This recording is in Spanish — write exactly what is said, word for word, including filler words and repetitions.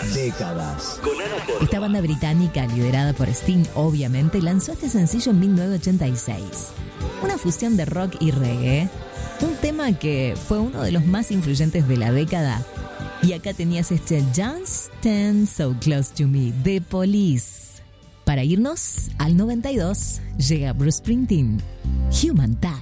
Décadas. Con Ana Córdoba. Esta banda británica, liderada por Sting, obviamente, lanzó este sencillo en mil novecientos ochenta y seis. Una fusión de rock y reggae. Un tema que fue uno de los más influyentes de la década. Y acá tenías este Just Stand So Close to Me de Police. Para irnos al noventa y dos, llega Bruce Springsteen, Human Touch.